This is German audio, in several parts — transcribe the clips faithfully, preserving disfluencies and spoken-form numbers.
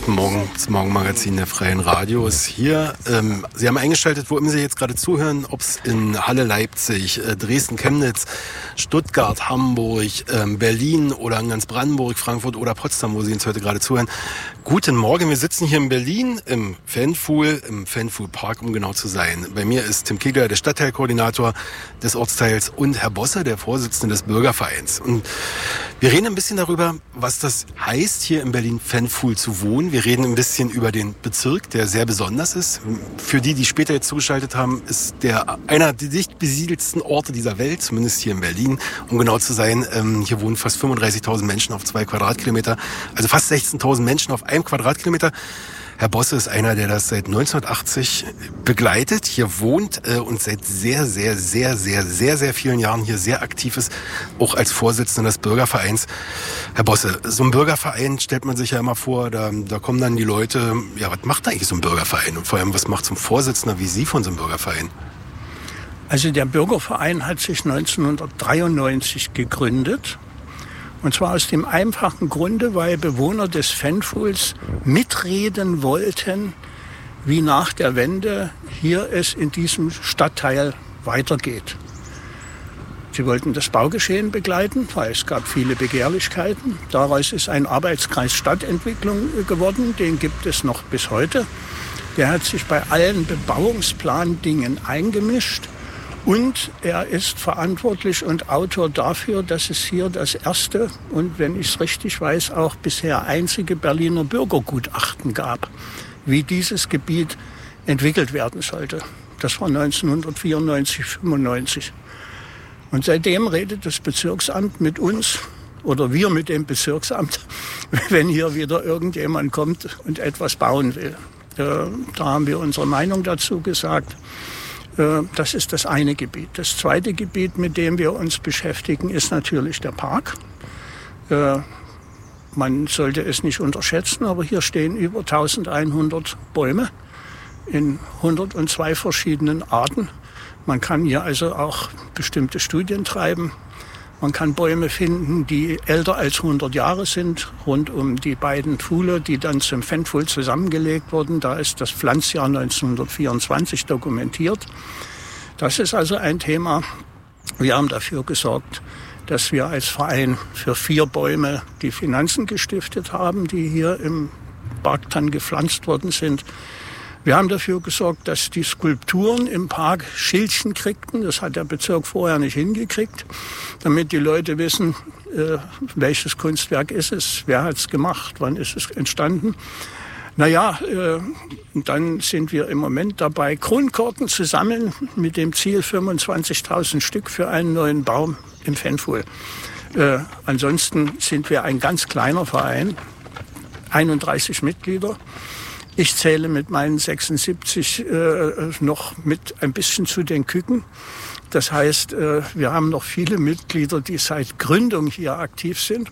Guten Morgen, das Morgenmagazin der Freien Radios hier. Ähm, Sie haben eingeschaltet, wo immer Sie jetzt gerade zuhören, ob es in Halle, Leipzig, äh, Dresden, Chemnitz, Stuttgart, Hamburg, ähm, Berlin oder in ganz Brandenburg, Frankfurt oder Potsdam, wo Sie uns heute gerade zuhören. Guten Morgen, wir sitzen hier in Berlin im Fanpool, im Fanpool Park, um genau zu sein. Bei mir ist Tim Kegler, der Stadtteilkoordinator des Ortsteils, und Herr Bosse, der Vorsitzende des Bürgervereins. Und wir reden ein bisschen darüber, was das heißt, hier in Berlin Fanpool zu wohnen. Wir reden ein bisschen über den Bezirk, der sehr besonders ist. Für die, die später jetzt zugeschaltet haben, ist der einer der dicht besiedelsten Orte dieser Welt, zumindest hier in Berlin, um genau zu sein. Ähm, hier wohnen fast fünfunddreißigtausend Menschen auf zwei Quadratkilometer, also fast sechzehntausend Menschen auf einem Quadratkilometer. Herr Bosse ist einer, der das seit neunzehnhundertachtzig begleitet, hier wohnt äh, und seit sehr, sehr, sehr, sehr, sehr, sehr vielen Jahren hier sehr aktiv ist, auch als Vorsitzender des Bürgervereins. Herr Bosse, so ein Bürgerverein stellt man sich ja immer vor, da, da kommen dann die Leute, ja, was macht eigentlich so ein Bürgerverein? Und vor allem, was macht so ein Vorsitzender wie Sie von so einem Bürgerverein? Also der Bürgerverein hat sich neunzehnhundertdreiundneunzig gegründet. Und zwar aus dem einfachen Grunde, weil Bewohner des Fanpools mitreden wollten, wie nach der Wende hier es in diesem Stadtteil weitergeht. Sie wollten das Baugeschehen begleiten, weil es gab viele Begehrlichkeiten. Daraus ist ein Arbeitskreis Stadtentwicklung geworden, den gibt es noch bis heute. Der hat sich bei allen Bebauungsplandingen eingemischt. Und er ist verantwortlich und Autor dafür, dass es hier das erste und, wenn ich es richtig weiß, auch bisher einzige Berliner Bürgergutachten gab, wie dieses Gebiet entwickelt werden sollte. Das war neunzehnhundertvierundneunzig, fünfundneunzig. Und seitdem redet das Bezirksamt mit uns oder wir mit dem Bezirksamt, wenn hier wieder irgendjemand kommt und etwas bauen will. Da haben wir unsere Meinung dazu gesagt. Das ist das eine Gebiet. Das zweite Gebiet, mit dem wir uns beschäftigen, ist natürlich der Park. Man sollte es nicht unterschätzen, aber hier stehen über eintausendeinhundert Bäume in hundertzwei verschiedenen Arten. Man kann hier also auch bestimmte Studien treiben. Man kann Bäume finden, die älter als hundert Jahre sind, rund um die beiden Pfuhle, die dann zum Fanpool zusammengelegt wurden. Da ist das Pflanzjahr neunzehnhundertvierundzwanzig dokumentiert. Das ist also ein Thema. Wir haben dafür gesorgt, dass wir als Verein für vier Bäume die Finanzen gestiftet haben, die hier im Park dann gepflanzt worden sind. Wir haben dafür gesorgt, dass die Skulpturen im Park Schildchen kriegten. Das hat der Bezirk vorher nicht hingekriegt, damit die Leute wissen, äh, welches Kunstwerk ist es, wer hat es gemacht, wann ist es entstanden. Naja, äh, dann sind wir im Moment dabei, Kronkorken zu sammeln mit dem Ziel fünfundzwanzigtausend Stück für einen neuen Baum im Fanpool. Äh, ansonsten sind wir ein ganz kleiner Verein, einunddreißig Mitglieder. Ich zähle mit meinen sechsundsiebzig äh, noch mit ein bisschen zu den Küken. Das heißt, äh, wir haben noch viele Mitglieder, die seit Gründung hier aktiv sind.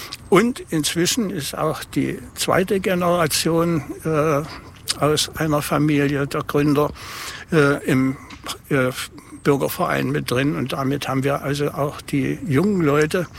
Und inzwischen ist auch die zweite Generation äh, aus einer Familie der Gründer äh, im äh, Bürgerverein mit drin. Und damit haben wir also auch die jungen Leute.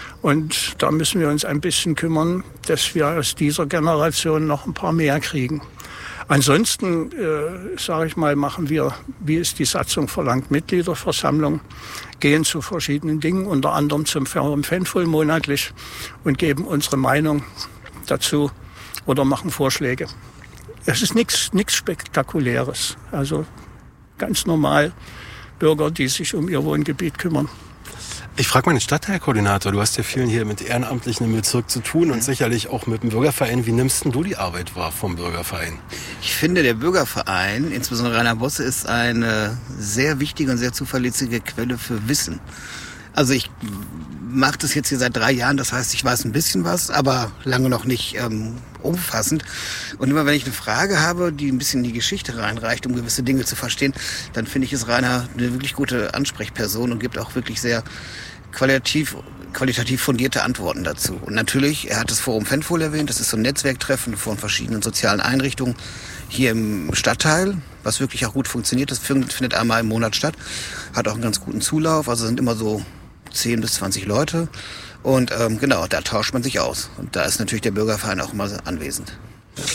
Und da müssen wir uns ein bisschen kümmern, dass wir aus dieser Generation noch ein paar mehr kriegen. Ansonsten, äh, sage ich mal, machen wir, wie es die Satzung verlangt, Mitgliederversammlung, gehen zu verschiedenen Dingen, unter anderem zum Fanpool monatlich und geben unsere Meinung dazu oder machen Vorschläge. Es ist nichts nichts Spektakuläres, also ganz normal Bürger, die sich um ihr Wohngebiet kümmern. Ich frage mal den Stadtteilkoordinator, du hast ja viel hier mit Ehrenamtlichen im Bezirk zu tun und sicherlich auch mit dem Bürgerverein. Wie nimmst denn du die Arbeit wahr vom Bürgerverein? Ich finde, der Bürgerverein, insbesondere Rainer Bosse, ist eine sehr wichtige und sehr zuverlässige Quelle für Wissen. Also ich mache das jetzt hier seit drei Jahren, das heißt, ich weiß ein bisschen was, aber lange noch nicht ähm, umfassend. Und immer wenn ich eine Frage habe, die ein bisschen in die Geschichte reinreicht, um gewisse Dinge zu verstehen, dann finde ich, ist Rainer eine wirklich gute Ansprechperson und gibt auch wirklich sehr qualitativ, qualitativ fundierte Antworten dazu. Und natürlich, er hat das Forum Fanpool erwähnt, das ist so ein Netzwerktreffen von verschiedenen sozialen Einrichtungen hier im Stadtteil, was wirklich auch gut funktioniert. Das findet einmal im Monat statt, hat auch einen ganz guten Zulauf, also sind immer so zehn bis zwanzig Leute und ähm, genau, da tauscht man sich aus. Und da ist natürlich der Bürgerverein auch immer anwesend.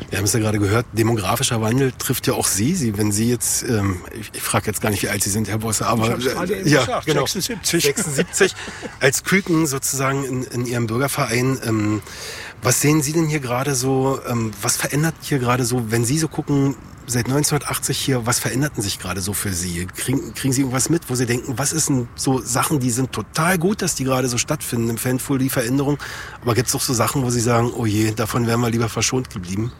Wir haben es ja gerade gehört, demografischer Wandel trifft ja auch Sie. Sie wenn Sie jetzt, ähm, ich, ich frage jetzt gar nicht, wie alt Sie sind, Herr Bosse, aber ich gerade eben ja, gesagt, genau, sechsundsiebzig. sechsundsiebzig als Küken sozusagen in, in Ihrem Bürgerverein. Ähm, was sehen Sie denn hier gerade so, ähm, was verändert hier gerade so, wenn Sie so gucken, seit neunzehnhundertachtzig hier, was veränderten sich gerade so für Sie? Kriegen, kriegen Sie irgendwas mit, wo Sie denken, was ist denn so Sachen, die sind total gut, dass die gerade so stattfinden im Fanpool, die Veränderung, aber gibt es auch so Sachen, wo Sie sagen, oh je, davon wären wir lieber verschont geblieben?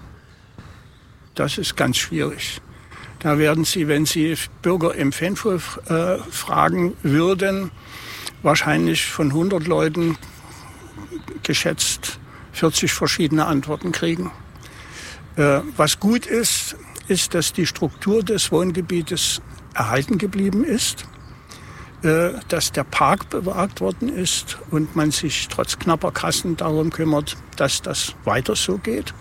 Das ist ganz schwierig. Da werden Sie, wenn Sie Bürger im Fanpool äh, fragen würden, wahrscheinlich von hundert Leuten geschätzt vierzig verschiedene Antworten kriegen. Äh, was gut ist, ist, dass die Struktur des Wohngebietes erhalten geblieben ist, äh, dass der Park bewahrt worden ist und man sich trotz knapper Kassen darum kümmert, dass das weiter so geht.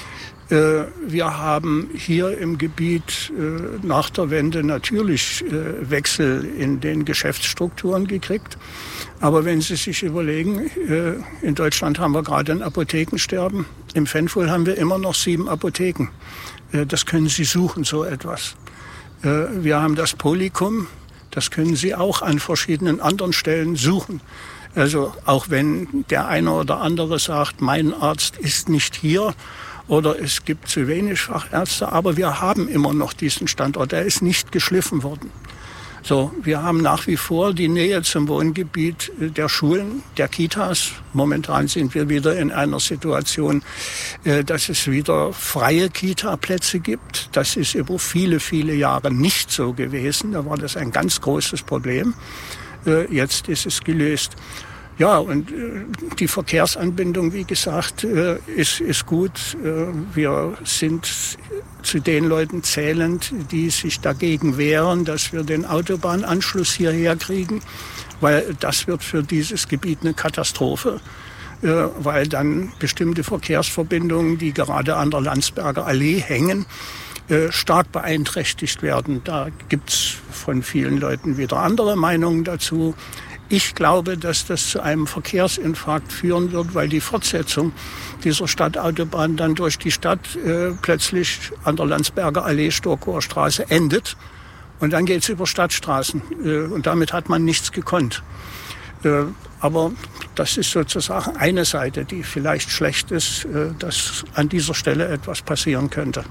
Äh, wir haben hier im Gebiet äh, nach der Wende natürlich äh, Wechsel in den Geschäftsstrukturen gekriegt. Aber wenn Sie sich überlegen, äh, in Deutschland haben wir gerade ein Apothekensterben. Im Fanpool haben wir immer noch sieben Apotheken. Äh, das können Sie suchen, so etwas. Äh, wir haben das Polycum. Das können Sie auch an verschiedenen anderen Stellen suchen. Also auch wenn der eine oder andere sagt, mein Arzt ist nicht hier, oder es gibt zu wenig Fachärzte, aber wir haben immer noch diesen Standort. Der ist nicht geschliffen worden. So, wir haben nach wie vor die Nähe zum Wohngebiet der Schulen, der Kitas. Momentan sind wir wieder in einer Situation, dass es wieder freie Kita-Plätze gibt. Das ist über viele, viele Jahre nicht so gewesen. Da war das ein ganz großes Problem. Jetzt ist es gelöst. Ja, und äh, die Verkehrsanbindung, wie gesagt, äh, ist, ist gut. Äh, wir sind zu den Leuten zählend, die sich dagegen wehren, dass wir den Autobahnanschluss hierher kriegen, weil das wird für dieses Gebiet eine Katastrophe, äh, weil dann bestimmte Verkehrsverbindungen, die gerade an der Landsberger Allee hängen, äh, stark beeinträchtigt werden. Da gibt's von vielen Leuten wieder andere Meinungen dazu. Ich glaube, dass das zu einem Verkehrsinfarkt führen wird, weil die Fortsetzung dieser Stadtautobahn dann durch die Stadt äh, plötzlich an der Landsberger Allee, Storkower Straße endet. Und dann geht's über Stadtstraßen. Äh, und damit hat man nichts gekonnt. Äh, aber das ist sozusagen eine Seite, die vielleicht schlecht ist, äh, dass an dieser Stelle etwas passieren könnte.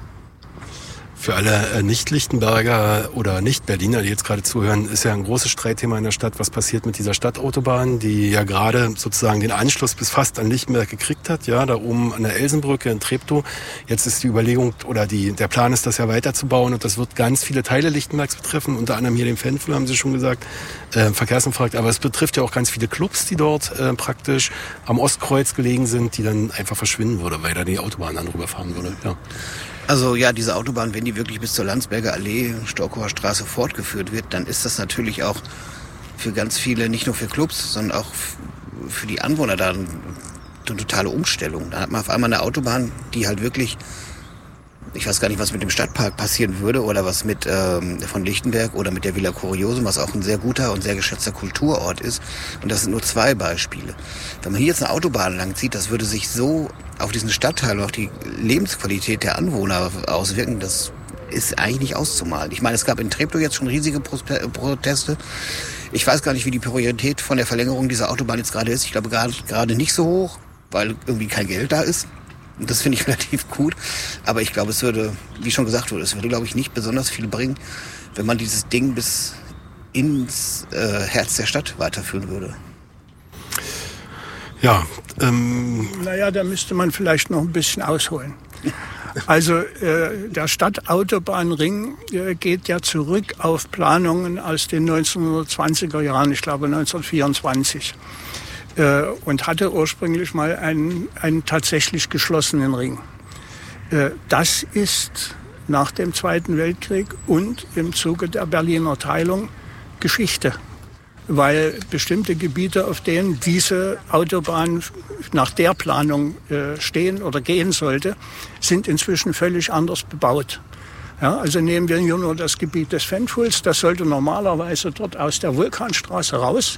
Für alle Nicht-Lichtenberger oder Nicht-Berliner, die jetzt gerade zuhören, ist ja ein großes Streitthema in der Stadt. Was passiert mit dieser Stadtautobahn, die ja gerade sozusagen den Anschluss bis fast an Lichtenberg gekriegt hat, ja, da oben an der Elsenbrücke in Treptow. Jetzt ist die Überlegung oder die, der Plan ist, das ja weiterzubauen und das wird ganz viele Teile Lichtenbergs betreffen, unter anderem hier den Fanpool, haben Sie schon gesagt, äh, Verkehrsinfarkt. Aber es betrifft ja auch ganz viele Clubs, die dort äh, praktisch am Ostkreuz gelegen sind, die dann einfach verschwinden würde, weil da die Autobahn dann rüberfahren würde, ja. Also ja, diese Autobahn, wenn die wirklich bis zur Landsberger Allee, Storkower Straße fortgeführt wird, dann ist das natürlich auch für ganz viele, nicht nur für Clubs, sondern auch für die Anwohner da eine totale Umstellung. Da hat man auf einmal eine Autobahn, die halt wirklich, ich weiß gar nicht, was mit dem Stadtpark passieren würde oder was mit ähm, von Lichtenberg oder mit der Villa Curiosum, was auch ein sehr guter und sehr geschätzter Kulturort ist. Und das sind nur zwei Beispiele. Wenn man hier jetzt eine Autobahn langzieht, das würde sich so auf diesen Stadtteil und auf die Lebensqualität der Anwohner auswirken, das ist eigentlich nicht auszumalen. Ich meine, es gab in Treptow jetzt schon riesige Proteste. Ich weiß gar nicht, wie die Priorität von der Verlängerung dieser Autobahn jetzt gerade ist. Ich glaube gerade gerade nicht so hoch, weil irgendwie kein Geld da ist. Und das finde ich relativ gut. Aber ich glaube, es würde, wie schon gesagt wurde, es würde, glaube ich, nicht besonders viel bringen, wenn man dieses Ding bis ins äh, Herz der Stadt weiterführen würde. Ja, ähm... Naja, da müsste man vielleicht noch ein bisschen ausholen. Also äh, der Stadtautobahnring äh, geht ja zurück auf Planungen aus den neunzehnhundertzwanziger Jahren, ich glaube neunzehnhundertvierundzwanzig. Äh, und hatte ursprünglich mal einen, einen tatsächlich geschlossenen Ring. Äh, das ist nach dem Zweiten Weltkrieg und im Zuge der Berliner Teilung Geschichte. Weil bestimmte Gebiete, auf denen diese Autobahn nach der Planung äh, stehen oder gehen sollte, sind inzwischen völlig anders bebaut. Ja, also nehmen wir hier nur das Gebiet des Fanpools, das sollte normalerweise dort aus der Vulkanstraße raus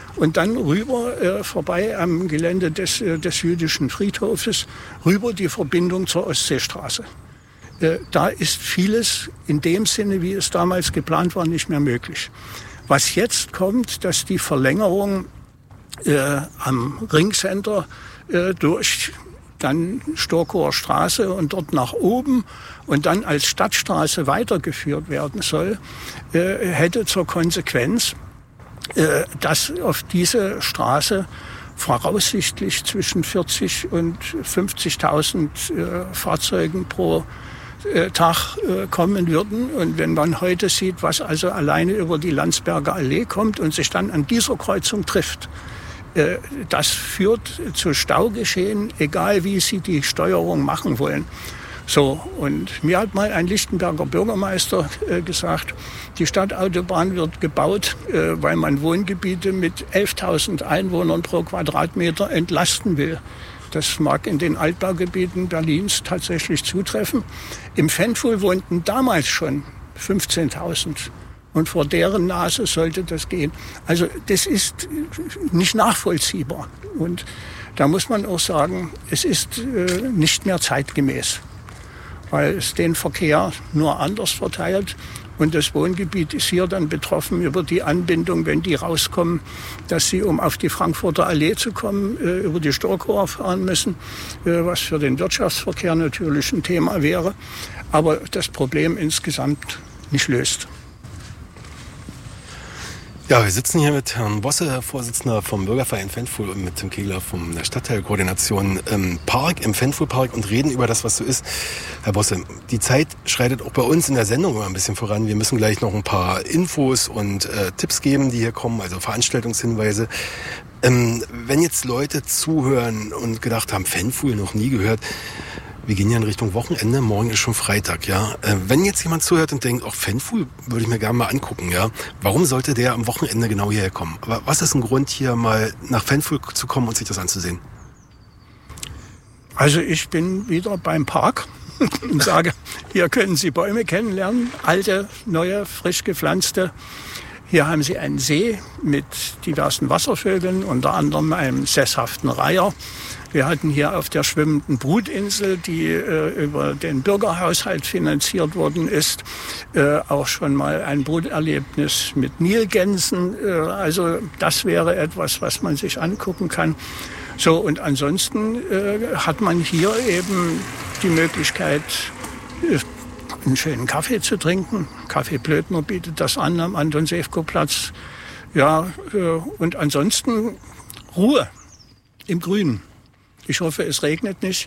und dann rüber äh, vorbei am Gelände des, äh, des jüdischen Friedhofes, rüber die Verbindung zur Ostseestraße. Äh, da ist vieles in dem Sinne, wie es damals geplant war, nicht mehr möglich. Was jetzt kommt, dass die Verlängerung äh, am Ringcenter äh, durch dann Storkower Straße und dort nach oben und dann als Stadtstraße weitergeführt werden soll, äh, hätte zur Konsequenz, äh, dass auf diese Straße voraussichtlich zwischen vierzig und fünfzigtausend äh, Fahrzeugen pro äh, Tag äh, kommen würden. Und wenn man heute sieht, was also alleine über die Landsberger Allee kommt und sich dann an dieser Kreuzung trifft, das führt zu Staugeschehen, egal wie Sie die Steuerung machen wollen. So, und mir hat mal ein Lichtenberger Bürgermeister äh, gesagt, die Stadtautobahn wird gebaut, äh, weil man Wohngebiete mit elftausend Einwohnern pro Quadratmeter entlasten will. Das mag in den Altbaugebieten Berlins tatsächlich zutreffen. Im Pfändfuhl wohnten damals schon fünfzehntausend. Und vor deren Nase sollte das gehen. Also das ist nicht nachvollziehbar. Und da muss man auch sagen, es ist äh, nicht mehr zeitgemäß, weil es den Verkehr nur anders verteilt. Und das Wohngebiet ist hier dann betroffen über die Anbindung, wenn die rauskommen, dass sie, um auf die Frankfurter Allee zu kommen, äh, über die Storkower fahren müssen, äh, was für den Wirtschaftsverkehr natürlich ein Thema wäre, aber das Problem insgesamt nicht löst. Ja, wir sitzen hier mit Herrn Bosse, Vorsitzender vom Bürgerverein Pfändfuhl, und mit Tim Kegler von der Stadtteilkoordination im Park, im Pfändfuhlpark, und reden über das, was so ist. Herr Bosse, die Zeit schreitet auch bei uns in der Sendung immer ein bisschen voran. Wir müssen gleich noch ein paar Infos und äh, Tipps geben, die hier kommen, also Veranstaltungshinweise. Ähm, wenn jetzt Leute zuhören und gedacht haben, Pfändfuhl noch nie gehört, wir gehen ja in Richtung Wochenende, morgen ist schon Freitag, ja. Äh, wenn jetzt jemand zuhört und denkt, auch Pfändfuhl würde ich mir gerne mal angucken, ja. Warum sollte der am Wochenende genau hierher kommen? Aber was ist ein Grund, hier mal nach Pfändfuhl zu kommen und sich das anzusehen? Also ich bin wieder beim Park und sage, hier können Sie Bäume kennenlernen, alte, neue, frisch gepflanzte. Hier haben Sie einen See mit diversen Wasservögeln, unter anderem einem sesshaften Reiher. Wir hatten hier auf der schwimmenden Brutinsel, die äh, über den Bürgerhaushalt finanziert worden ist, äh, auch schon mal ein Bruterlebnis mit Nilgänsen. Äh, also das wäre etwas, was man sich angucken kann. So, und ansonsten äh, hat man hier eben die Möglichkeit, äh, einen schönen Kaffee zu trinken. Kaffee Blödner bietet das an am Anton-Sewko-Platz. Ja, äh, und ansonsten Ruhe im Grünen. Ich hoffe, es regnet nicht,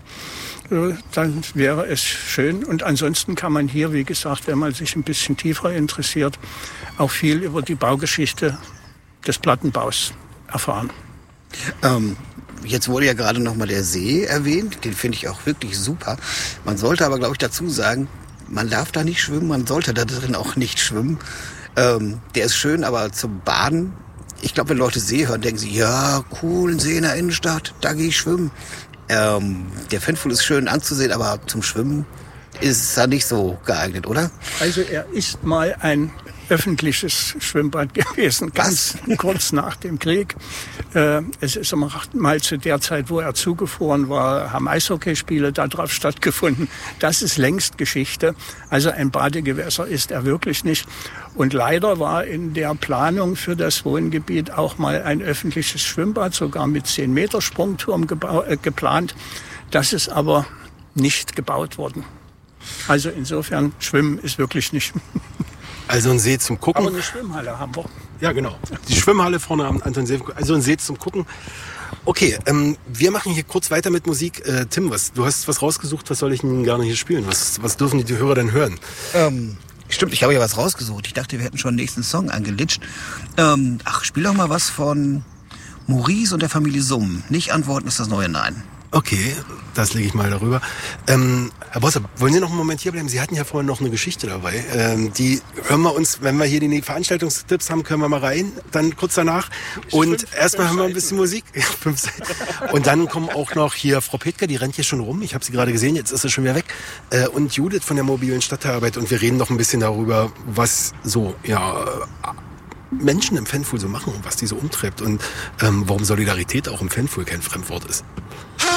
dann wäre es schön. Und ansonsten kann man hier, wie gesagt, wenn man sich ein bisschen tiefer interessiert, auch viel über die Baugeschichte des Plattenbaus erfahren. Ähm, jetzt wurde ja gerade noch mal der See erwähnt, den finde ich auch wirklich super. Man sollte aber, glaube ich, dazu sagen, man darf da nicht schwimmen, man sollte da drin auch nicht schwimmen. Ähm, der ist schön, aber zum Baden, ich glaube, wenn Leute See hören, denken sie, ja, cool, ein See in der Innenstadt, da gehe ich schwimmen. Ähm, der Pfändfuhl ist schön anzusehen, aber zum Schwimmen ist er nicht so geeignet, oder? Also er ist mal ein öffentliches Schwimmbad gewesen, ganz Was? kurz nach dem Krieg. Äh, es ist mal zu der Zeit, wo er zugefroren war, haben Eishockeyspiele da drauf stattgefunden. Das ist längst Geschichte. Also ein Badegewässer ist er wirklich nicht. Und leider war in der Planung für das Wohngebiet auch mal ein öffentliches Schwimmbad, sogar mit zehn Meter Sprungturm gebau- äh, geplant. Das ist aber nicht gebaut worden. Also insofern, Schwimmen ist wirklich nicht. Also ein See zum Gucken. Aber eine Schwimmhalle haben wir. Ja, genau. Die Schwimmhalle vorne am Anton Sewko. Also ein See zum Gucken. Okay, ähm, wir machen hier kurz weiter mit Musik. Äh, Tim, was, du hast was rausgesucht, was soll ich denn gerne hier spielen? Was, was dürfen die, die Hörer denn hören? Ähm, stimmt, ich habe ja was rausgesucht. Ich dachte, wir hätten schon den nächsten Song angelitscht. Ähm, ach, spiel doch mal was von Maurice und der Familie Summ. Nicht antworten ist das neue Nein. Okay, das lege ich mal darüber. Ähm, Herr Bosse, wollen Sie noch einen Moment hier bleiben? Sie hatten ja vorhin noch eine Geschichte dabei. Ähm, die hören wir uns, wenn wir hier die Veranstaltungstipps haben, können wir mal rein, dann kurz danach. Und erstmal hören wir ein bisschen Musik. Und dann kommen auch noch hier Frau Petker, die rennt hier schon rum. Ich habe sie gerade gesehen, jetzt ist sie schon wieder weg. Äh, und Judith von der mobilen Stadtteilarbeit. Und wir reden noch ein bisschen darüber, was so, ja, Menschen im Fanpool so machen und was die so umtreibt und ähm, warum Solidarität auch im Fanpool kein Fremdwort ist.